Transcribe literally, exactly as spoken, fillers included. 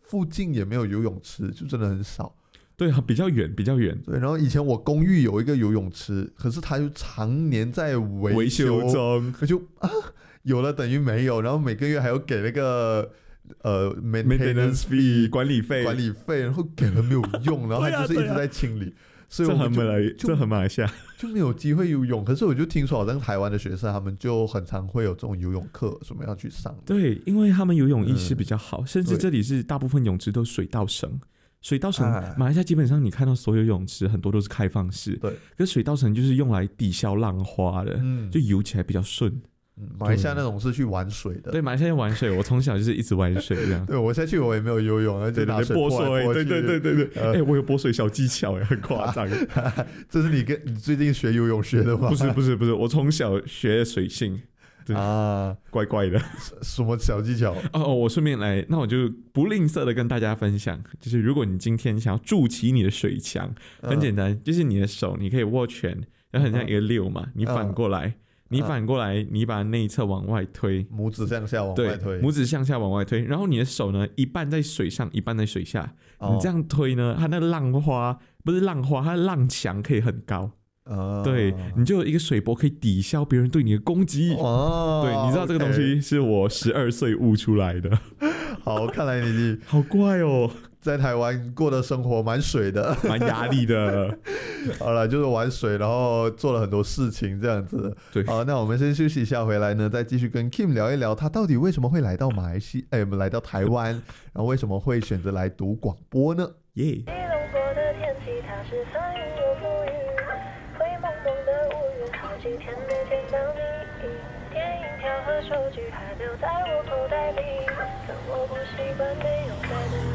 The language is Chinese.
附近也没有游泳池，就真的很少。 对啊，比较远，比较远。 对，然后以前我公寓有一个游泳池，可是它就常年在维修, 维修中， 就啊有了等于没有，然后每个月还要给那个呃 maintenance fee 管理费， 管理费，然后给了没有用，然后它就是一直在清理。所以我们就这很马这很马来西亚就没有机会游泳。可是我就听说好像台湾的学生他们就很常会有这种游泳课什么要去上。 对，因为他们游泳意识比较好、嗯、甚至这里是大部分泳池都水道绳。水道绳、啊、马来西亚基本上你看到所有泳池很多都是开放式， 对， 可是水道绳就是用来抵消浪花的、嗯、就游起来比较顺。 嗯、马来西亚那种是去玩水的。 对，马来西亚玩水，我从小就是一直玩水这样。 对，我下去我也没有游泳，而且拿水泼来泼去。 对对对对对，哎、呃欸，我有泼水小技巧，很夸张。 这是你跟你最近学游泳学的吗？ 不是不是不是，我从小学水性。啊，怪怪的， 什么小技巧？ 哦，我顺便来，那我就不吝啬的跟大家分享，就是如果你今天想要筑起你的水墙，很简单，嗯、就是你的手你可以握拳，然后很像一个六嘛，嗯、你反过来，嗯、你反过来，你把内侧往外推， 拇指向下往外推， 拇指向下往外推，然后你的手呢，一半在水上，一半在水下，哦、你这样推呢，它那浪花不是浪花，它的浪墙可以很高。Uh, 对，你就有一个水波可以抵消别人对你的攻击。哦、uh, 对，你知道这个东西是我十二岁悟出来的。 好，看来你好怪哦， 在台湾过的生活蛮水的， 蛮压力的。 好了，就是玩水，然后做了很多事情这样子。 对， 好，那我们先休息一下，回来呢再继续跟 Kim 聊一聊，他到底为什么会来到马来西亚，哎，来到台湾，然后为什么会选择来读广播呢？耶、yeah 几天没见到你，电影票和手机还留在我口袋里，但我不习惯没有在等